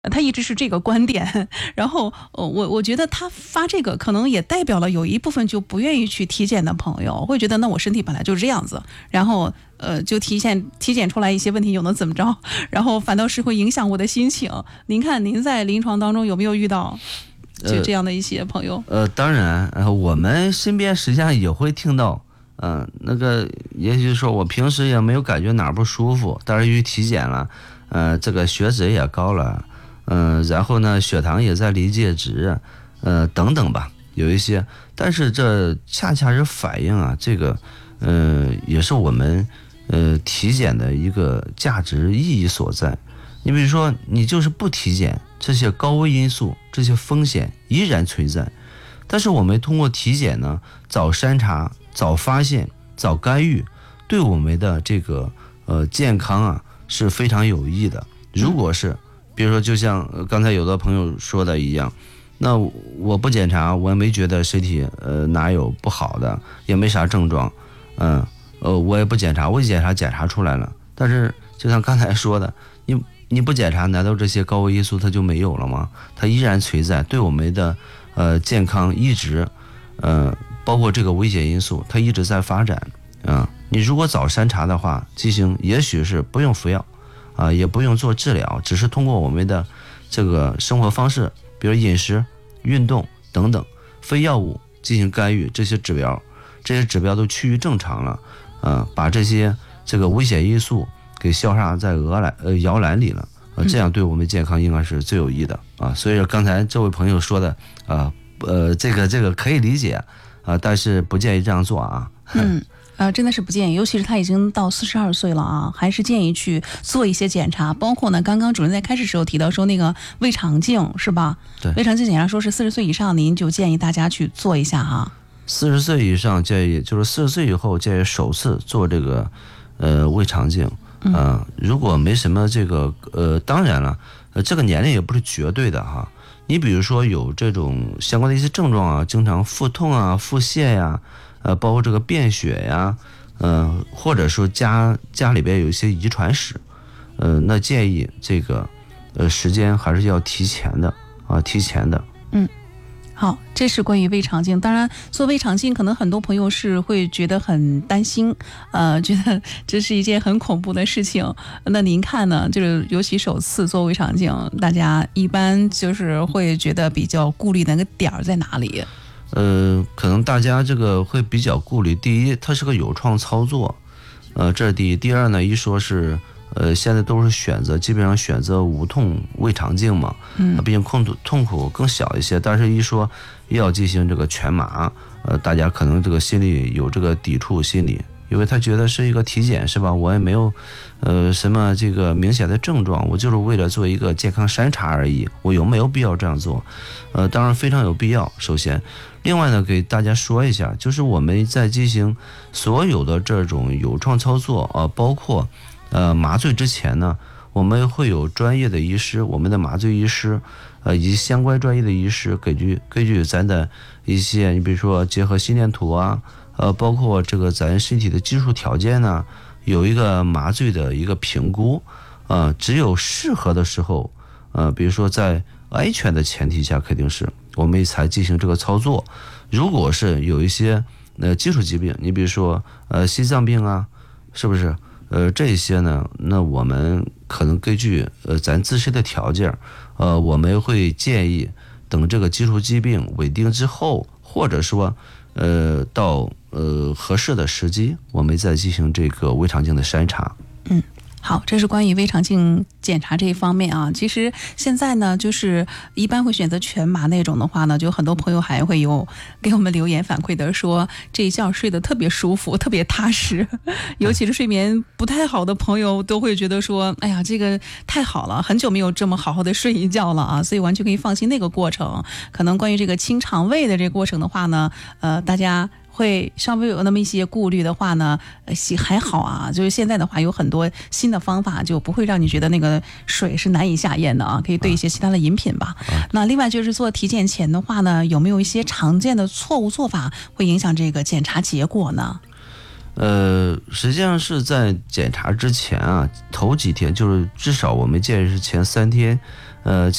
他一直是这个观点，然后我觉得他发这个可能也代表了有一部分就不愿意去体检的朋友会觉得那我身体本来就是这样子，然后就体检出来一些问题又能怎么着，然后反倒是会影响我的心情。您看您在临床当中有没有遇到就这样的一些朋友？ 当然，我们身边实际上也会听到，那个也许说我平时也没有感觉哪儿不舒服，但是去体检了，这个血脂也高了。然后呢，血糖也在临界值，等等吧，有一些，但是这恰恰是反映啊，这个，也是我们，体检的一个价值意义所在。你比如说，你就是不体检，这些高危因素、这些风险依然存在，但是我们通过体检呢，早筛查、早发现、早干预，对我们的这个健康啊是非常有益的。如果是比如说，就像刚才有的朋友说的一样，那我不检查，我也没觉得身体哪有不好的，也没啥症状，我也不检查，我一检查出来了，但是就像刚才说的，你不检查，难道这些高危因素它就没有了吗？它依然存在，对我们的健康一直包括这个危险因素，它一直在发展你如果早筛查的话，剂型也许是不用服药。也不用做治疗，只是通过我们的这个生活方式，比如饮食、运动等等，非药物进行干预，这些指标都趋于正常了，把这个危险因素给消杀在摇篮里了，这样对我们健康应该是最有益的所以说刚才这位朋友说的这个可以理解但是不建议这样做真的是不建议，尤其是他已经到42岁了还是建议去做一些检查，包括呢，刚刚主任在开始时候提到说那个胃肠镜是吧？ 对， 胃肠镜检查说是40岁以上，您就建议大家去做一下 40岁以上建议，就是40岁以后建议首次做这个胃肠镜如果没什么这个当然了这个年龄也不是绝对的你比如说有这种相关的一些症状经常腹痛腹泻呀包括这个便血呀或者说家里边有一些遗传史那建议这个时间还是要提前的好，这是关于胃肠镜。当然做胃肠镜可能很多朋友是会觉得很担心觉得这是一件很恐怖的事情。那您看呢，就是尤其首次做胃肠镜，大家一般就是会觉得比较顾虑的那个点在哪里？ 可能大家这个会比较顾虑，第一它是个有创操作这是第一。第二呢，一说是现在都是基本上选择无痛胃肠镜嘛毕竟痛苦更小一些，但是一说要进行这个全麻大家可能这个心里有这个抵触心理，因为他觉得是一个体检是吧，我也没有什么这个明显的症状，我就是为了做一个健康筛查而已，我有没有必要这样做当然非常有必要。首先另外呢，给大家说一下，就是我们在进行所有的这种有创操作包括麻醉之前呢，我们会有专业的医师，我们的麻醉医师以及相关专业的医师根据咱的一些，你比如说结合心电图包括这个咱身体的技术条件呢，有一个麻醉的一个评估只有适合的时候比如说在安全的前提下，肯定是我们才进行这个操作。如果是有一些基础疾病，你比如说心脏病是不是这些呢，那我们可能根据咱自身的条件我们会建议等这个基础疾病稳定之后，或者说到合适的时机，我们再进行这个胃肠镜的筛查。 好，这是关于胃肠镜检查这一方面其实现在呢，就是一般会选择全麻那种的话呢，就很多朋友还会有给我们留言反馈的说，这一觉睡得特别舒服，特别踏实。尤其是睡眠不太好的朋友都会觉得说，哎呀，这个太好了，很久没有这么好好的睡一觉了所以完全可以放心那个过程。可能关于这个清肠胃的这个过程的话呢，大家会稍微有那么一些顾虑的话呢，还好就是现在的话有很多新的方法，就不会让你觉得那个水是难以下咽的可以兑一些其他的饮品吧。那另外就是做体检前的话呢，有没有一些常见的错误做法会影响这个检查结果呢？ 实际上是在检查之前头几天，就是至少我们建议是前3天